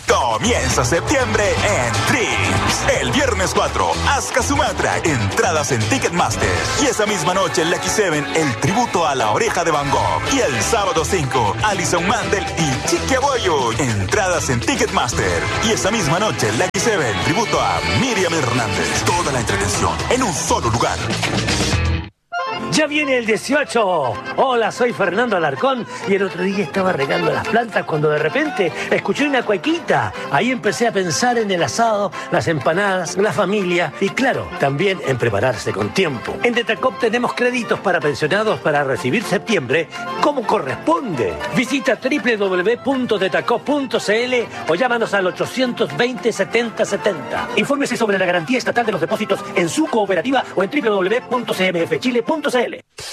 Comienza septiembre en Trips. El viernes 4, Aska Sumatra, entradas en Ticketmaster. Y esa misma noche en la X7, el tributo a La Oreja de Van Gogh. Y el sábado 5, Alison Mandel y Chiqui Aboyo, entradas en Ticketmaster. Y esa misma noche en la X7, tributo a Miriam Hernández. Toda la entretención en un solo lugar. ¡Ya viene el 18! Hola, soy Fernando Alarcón y el otro día estaba regando las plantas cuando de repente escuché una cuequita. Ahí empecé a pensar en el asado, las empanadas, la familia y claro, también en prepararse con tiempo. En Detacop tenemos créditos para pensionados para recibir septiembre como corresponde. Visita www.detacop.cl o llámanos al 820 70 70. Infórmese sobre la garantía estatal de los depósitos en su cooperativa o en www.cmfchile.cl.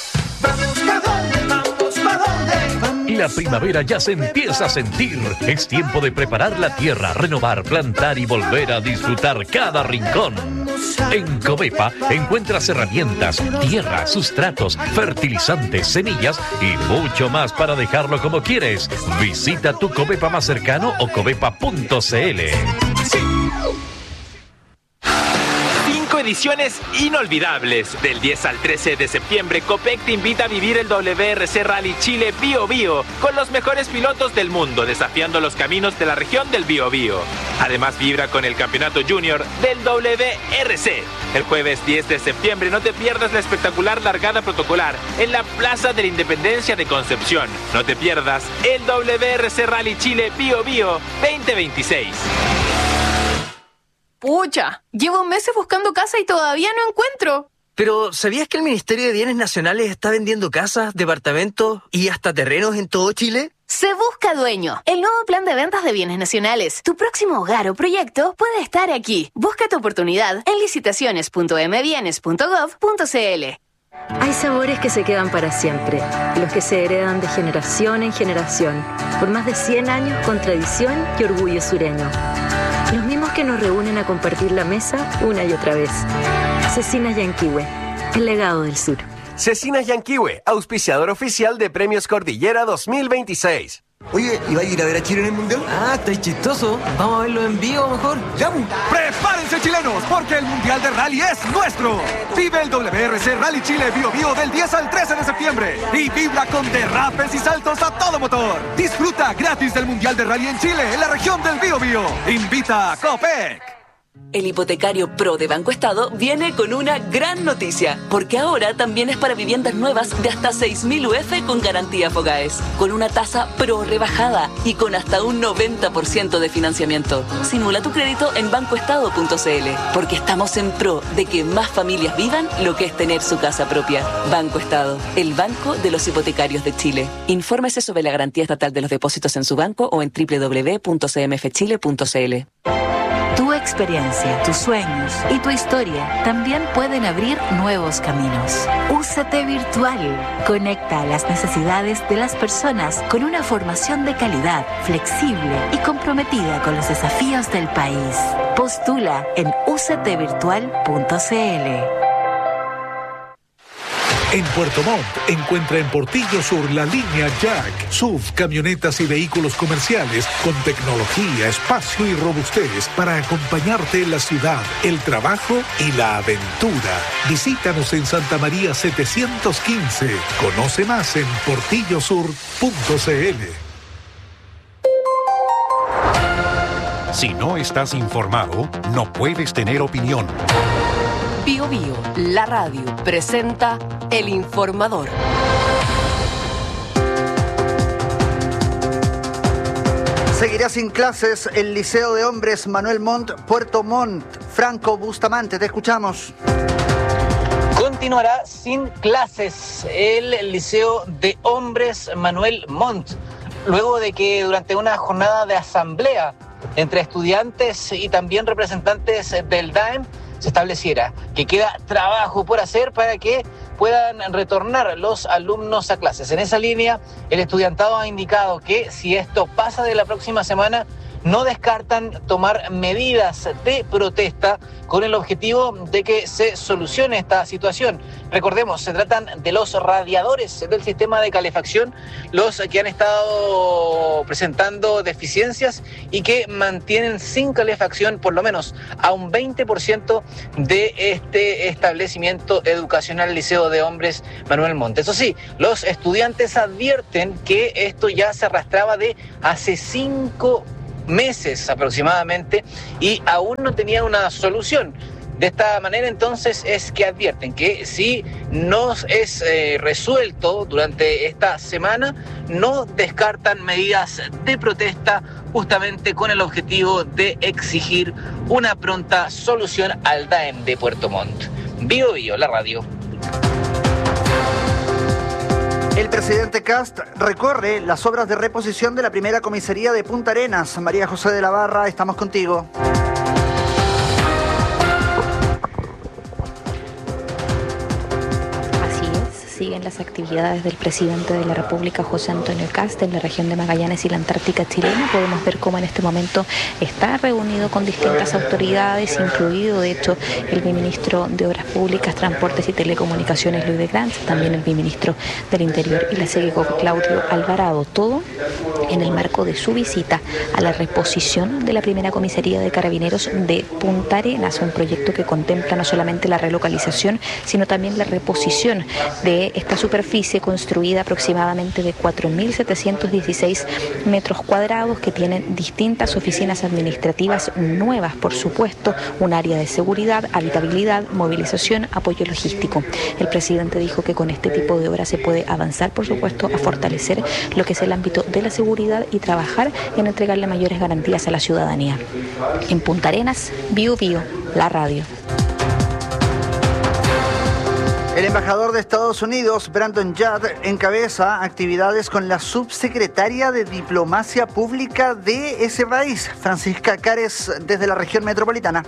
La primavera ya se empieza a sentir. Es tiempo de preparar la tierra, renovar, plantar y volver a disfrutar cada rincón. En Covepa encuentras herramientas, tierra, sustratos, fertilizantes, semillas y mucho más para dejarlo como quieres. Visita tu Covepa más cercano o covepa.cl. Ediciones inolvidables. Del 10 al 13 de septiembre, Copec te invita a vivir el WRC Rally Chile Bio Bio con los mejores pilotos del mundo, desafiando los caminos de la región del Bio Bio. Además, vibra con el campeonato junior del WRC. El jueves 10 de septiembre no te pierdas la espectacular largada protocolar en la Plaza de la Independencia de Concepción. No te pierdas el WRC Rally Chile Bio Bio 2026. Pucha, llevo meses buscando casa y todavía no encuentro. Pero, ¿sabías que el Ministerio de Bienes Nacionales está vendiendo casas, departamentos y hasta terrenos en todo Chile? Se busca dueño. El nuevo plan de ventas de bienes nacionales. Tu próximo hogar o proyecto puede estar aquí. Busca tu oportunidad en licitaciones.mbienes.gov.cl. Hay sabores que se quedan para siempre, los que se heredan de generación en generación, por más de 100 años con tradición y orgullo sureño. Los mismos que nos reúnen a compartir la mesa una y otra vez. Cecinas Yanquihue, el legado del sur. Cecinas Yanquihue, auspiciador oficial de Premios Cordillera 2026. Oye, ¿y va a ir a ver a Chile en el Mundial? Ah, está chistoso. Vamos a verlo en vivo mejor. ¡Ya! ¡Prepárense, chilenos! Porque el Mundial de Rally es nuestro. Vive el WRC Rally Chile Bio Bio del 10 al 13 de septiembre. Y vibra con derrapes y saltos a todo motor. Disfruta gratis del Mundial de Rally en Chile, en la región del Bio Bio. Invita a Copec. El hipotecario Pro de Banco Estado viene con una gran noticia, porque ahora también es para viviendas nuevas de hasta 6.000 UF con garantía Fogaes, con una tasa Pro rebajada y con hasta un 90% de financiamiento. Simula tu crédito en bancoestado.cl, porque estamos en pro de que más familias vivan lo que es tener su casa propia. Banco Estado, el banco de los hipotecarios de Chile. Infórmese sobre la garantía estatal de los depósitos en su banco o en www.cmfchile.cl. Tu experiencia, tus sueños y tu historia también pueden abrir nuevos caminos. UCT Virtual conecta a las necesidades de las personas con una formación de calidad, flexible y comprometida con los desafíos del país. Postula en uctvirtual.cl. En Puerto Montt, encuentra en Portillo Sur la línea Jack, SUV, camionetas y vehículos comerciales con tecnología, espacio y robustez para acompañarte en la ciudad, el trabajo y la aventura. Visítanos en Santa María 715. Conoce más en portillosur.cl. Si no estás informado, no puedes tener opinión. Bio Bio, la radio, presenta El Informador. Seguirá sin clases el Liceo de Hombres Manuel Montt, Puerto Montt. Franco Bustamante, te escuchamos. Continuará sin clases el Liceo de Hombres Manuel Montt, luego de que durante una jornada de asamblea entre estudiantes y también representantes del DAEM se estableciera que queda trabajo por hacer para que puedan retornar los alumnos a clases. En esa línea, el estudiantado ha indicado que si esto pasa de la próxima semana, no descartan tomar medidas de protesta con el objetivo de que se solucione esta situación. Recordemos, se tratan de los radiadores del sistema de calefacción los que han estado presentando deficiencias y que mantienen sin calefacción por lo menos a un 20% de este establecimiento educacional Liceo de Hombres Manuel Montt. Eso sí, los estudiantes advierten que esto ya se arrastraba de hace 5 meses aproximadamente y aún no tenía una solución. De esta manera entonces es que advierten que si no es resuelto durante esta semana, no descartan medidas de protesta justamente con el objetivo de exigir una pronta solución al DAEM de Puerto Montt. Bio Bio, la radio. El presidente Kast recorre las obras de reposición de la primera comisaría de Punta Arenas. María José de la Barra, estamos contigo. Siguen las actividades del presidente de la República, José Antonio Kast, en la región de Magallanes y la Antártica chilena. Podemos ver cómo en este momento está reunido con distintas autoridades, incluido de hecho el viceministro de Obras Públicas, Transportes y Telecomunicaciones, Luis de Grans, también el viceministro del Interior y la SEGECO, Claudio Alvarado. Todo en el marco de su visita a la reposición de la primera comisaría de Carabineros de Punta Arenas, un proyecto que contempla no solamente la relocalización, sino también la reposición de esta superficie construida aproximadamente de 4.716 metros cuadrados, que tienen distintas oficinas administrativas nuevas, por supuesto, un área de seguridad, habitabilidad, movilización, apoyo logístico. El presidente dijo que con este tipo de obras se puede avanzar, por supuesto, a fortalecer lo que es el ámbito de la seguridad y trabajar en entregarle mayores garantías a la ciudadanía. En Punta Arenas, Bio Bio, la radio. El embajador de Estados Unidos, Brandon Judd, encabeza actividades con la subsecretaria de Diplomacia Pública de ese país, Francisca Cares, desde la región metropolitana.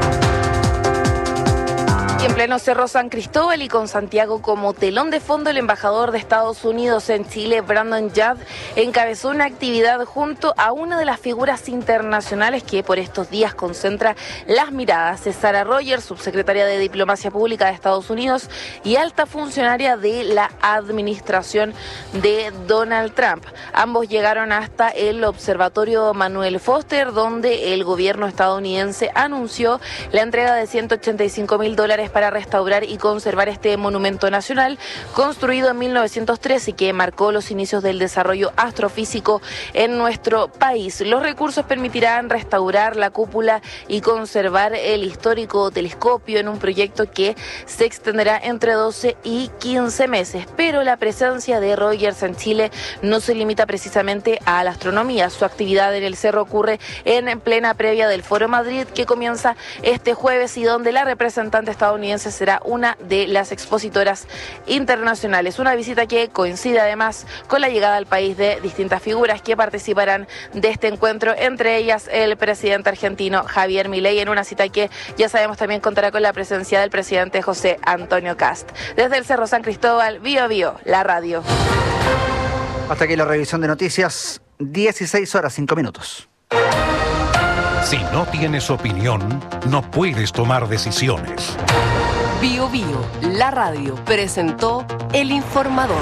Y en pleno Cerro San Cristóbal y con Santiago como telón de fondo, el embajador de Estados Unidos en Chile, Brandon Judd, encabezó una actividad junto a una de las figuras internacionales que por estos días concentra las miradas. Sarah Rogers, subsecretaria de Diplomacia Pública de Estados Unidos y alta funcionaria de la administración de Donald Trump. Ambos llegaron hasta el Observatorio Manuel Foster, donde el gobierno estadounidense anunció la entrega de $185.000 para restaurar y conservar este monumento nacional construido en 1913 y que marcó los inicios del desarrollo astrofísico en nuestro país. Los recursos permitirán restaurar la cúpula y conservar el histórico telescopio en un proyecto que se extenderá entre 12 y 15 meses. Pero la presencia de Rogers en Chile no se limita precisamente a la astronomía. Su actividad en el cerro ocurre en plena previa del Foro Madrid, que comienza este jueves y donde la representante estadounidense será una de las expositoras internacionales. Una visita que coincide además con la llegada al país de distintas figuras que participarán de este encuentro, entre ellas el presidente argentino Javier Milei, en una cita que ya sabemos también contará con la presencia del presidente José Antonio Kast. Desde el Cerro San Cristóbal, Bio Bio, la radio. Hasta aquí la revisión de noticias, 16 horas 5 minutos. Si no tienes opinión, no puedes tomar decisiones. Bio Bio, la radio, presentó El Informador.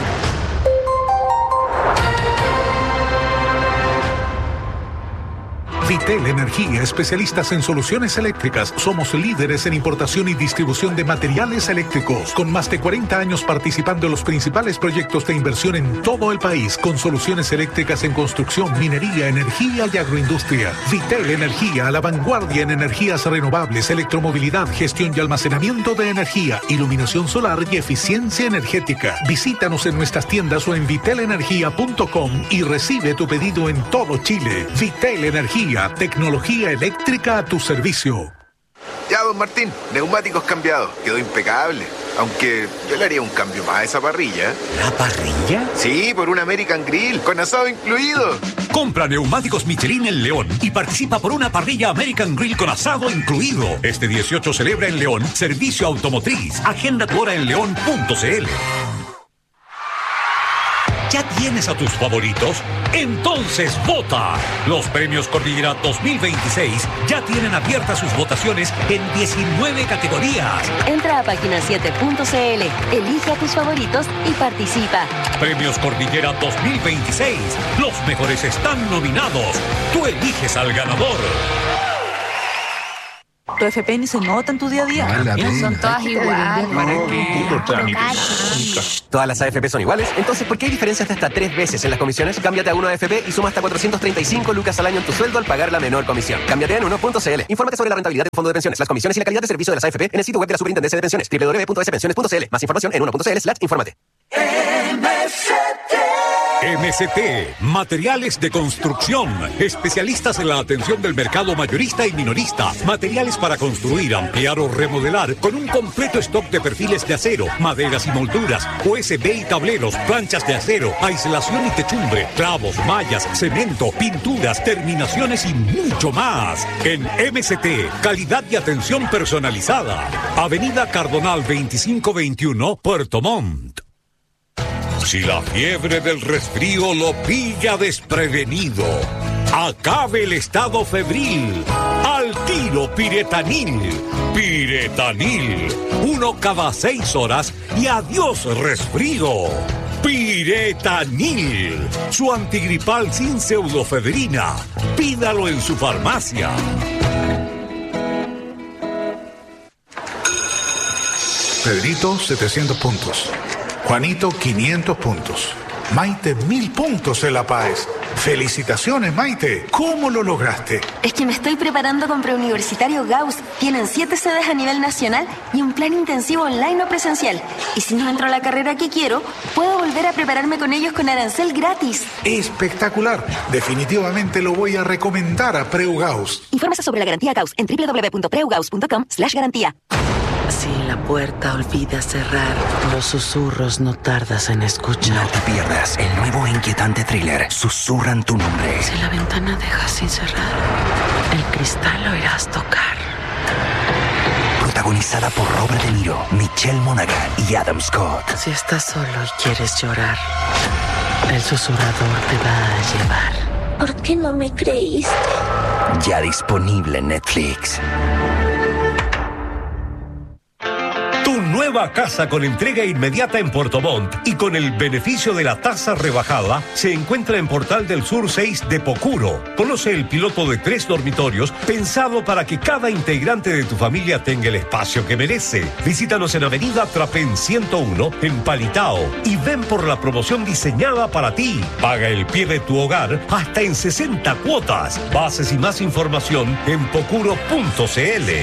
Vitel Energía, especialistas en soluciones eléctricas. Somos líderes en importación y distribución de materiales eléctricos, con más de 40 años participando en los principales proyectos de inversión en todo el país, con soluciones eléctricas en construcción, minería, energía y agroindustria. Vitel Energía, a la vanguardia en energías renovables, electromovilidad, gestión y almacenamiento de energía, iluminación solar y eficiencia energética. Visítanos en nuestras tiendas o en vitelenergia.com y recibe tu pedido en todo Chile. Vitel Energía, tecnología eléctrica a tu servicio. Ya, don Martín, neumáticos cambiados. Quedó impecable. Aunque yo le haría un cambio más a esa parrilla. ¿La parrilla? Sí, por un American Grill, con asado incluido. Compra neumáticos Michelin en León y participa por una parrilla American Grill con asado incluido. Este 18 celebra en León Servicio Automotriz. Agenda tu hora en león.cl. ¿Ya tienes a tus favoritos? Entonces vota. Los premios Cordillera 2026 ya tienen abiertas sus votaciones en 19 categorías. Entra a página7.cl, elige a tus favoritos y participa. Premios Cordillera 2026. Los mejores están nominados. Tú eliges al ganador. ¿Tu FP ni se nota en tu día a día? Son todas iguales. ¿Todas las AFP son iguales? Entonces, ¿por qué hay diferencias de hasta 3 veces en las comisiones? Cámbiate a Uno AFP y suma hasta 435 lucas al año en tu sueldo al pagar la menor comisión. Cámbiate en uno.cl. Infórmate sobre la rentabilidad del fondo de pensiones, las comisiones y la calidad de servicio de las AFP en el sitio web de la Superintendencia de Pensiones, www.spensiones.cl. Más información en uno.cl/. Infórmate. MST, materiales de construcción, especialistas en la atención del mercado mayorista y minorista, materiales para construir, ampliar o remodelar, con un completo stock de perfiles de acero, maderas y molduras, USB y tableros, planchas de acero, aislación y techumbre, clavos, mallas, cemento, pinturas, terminaciones y mucho más. En MST, calidad y atención personalizada. Avenida Cardonal 2521, Puerto Montt. Si la fiebre del resfrío lo pilla desprevenido, acabe el estado febril. Al tiro Piretanil. Piretanil. 1 cada 6 horas y adiós resfrío. Piretanil. Su antigripal sin pseudofebrina. Pídalo en su farmacia. Pedrito, 700 puntos. Juanito, 500 puntos. Maite, 1000 puntos en La Paz. ¡Felicitaciones, Maite! ¿Cómo lo lograste? Es que me estoy preparando con Preuniversitario Gauss. Tienen 7 sedes a nivel nacional y un plan intensivo online o presencial. Y si no entro a la carrera que quiero, puedo volver a prepararme con ellos con arancel gratis. ¡Espectacular! Definitivamente lo voy a recomendar a Preu Gauss. Infórmese sobre la garantía Gauss en www.preugauss.com/garantía. Si la puerta olvida cerrar, los susurros no tardas en escuchar. No te pierdas el nuevo e inquietante thriller Susurran tu nombre. Si la ventana dejas sin cerrar, el cristal lo irás tocar. Protagonizada por Robert De Niro, Michelle Monaghan y Adam Scott. Si estás solo y quieres llorar, el susurrador te va a llevar. ¿Por qué no me creíste? Ya disponible en Netflix. Tu nueva casa con entrega inmediata en Puerto Montt y con el beneficio de la tasa rebajada se encuentra en Portal del Sur 6 de Pocuro. Conoce el piloto de 3 dormitorios pensado para que cada integrante de tu familia tenga el espacio que merece. Visítanos en Avenida Trapén 101 en Palitao y ven por la promoción diseñada para ti. Paga el pie de tu hogar hasta en 60 cuotas. Bases y más información en pocuro.cl.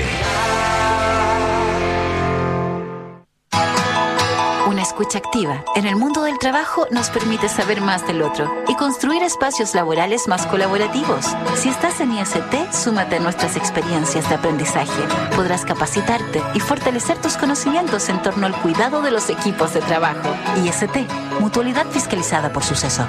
Una escucha activa en el mundo del trabajo nos permite saber más del otro y construir espacios laborales más colaborativos. Si estás en IST, súmate a nuestras experiencias de aprendizaje. Podrás capacitarte y fortalecer tus conocimientos en torno al cuidado de los equipos de trabajo. IST, Mutualidad Fiscalizada por Suceso.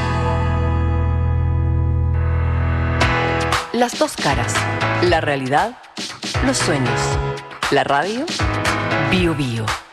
Las dos caras. La realidad, los sueños. La radio, Bio Bio.